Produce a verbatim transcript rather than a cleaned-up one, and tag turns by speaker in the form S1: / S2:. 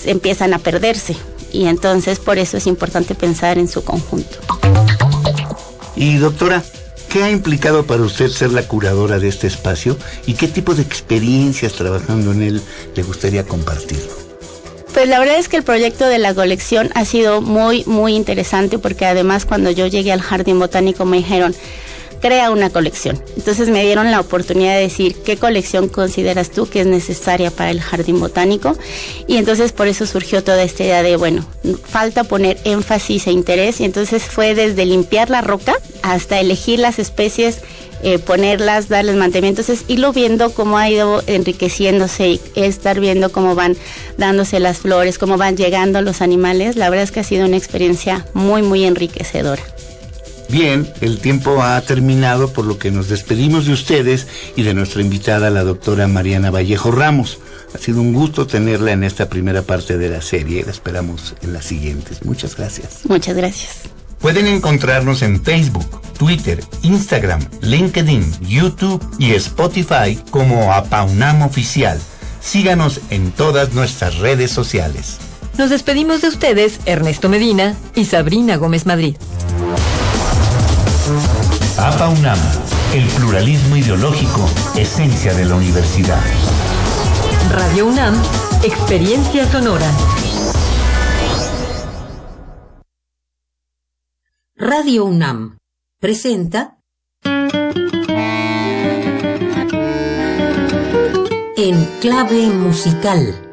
S1: pues empiezan a perderse. Y entonces por eso es importante pensar en su conjunto.
S2: Y doctora, ¿qué ha implicado para usted ser la curadora de este espacio y qué tipo de experiencias trabajando en él le gustaría compartir?
S1: Pues la verdad es que el proyecto de la colección ha sido muy, muy interesante, porque además cuando yo llegué al Jardín Botánico me dijeron, crea una colección. Entonces me dieron la oportunidad de decir qué colección consideras tú que es necesaria para el Jardín Botánico, y entonces por eso surgió toda esta idea de, bueno, falta poner énfasis e interés, y entonces fue desde limpiar la roca hasta elegir las especies, eh, ponerlas, darles mantenimiento, entonces irlo viendo cómo ha ido enriqueciéndose y estar viendo cómo van dándose las flores, cómo van llegando los animales. La verdad es que ha sido una experiencia muy, muy enriquecedora.
S2: Bien, el tiempo ha terminado, por lo que nos despedimos de ustedes y de nuestra invitada, la doctora Mariana Vallejo Ramos. Ha sido un gusto tenerla en esta primera parte de la serie. La esperamos en las siguientes. Muchas gracias.
S1: Muchas gracias.
S2: Pueden encontrarnos en Facebook, Twitter, Instagram, LinkedIn, YouTube y Spotify como APAUNAM Oficial. Síganos en todas nuestras redes sociales.
S3: Nos despedimos de ustedes, Ernesto Medina y Sabrina Gómez Madrid.
S2: APAUNAM, el pluralismo ideológico, esencia de la universidad.
S3: Radio UNAM, experiencia sonora.
S4: Radio UNAM presenta En Clave Musical.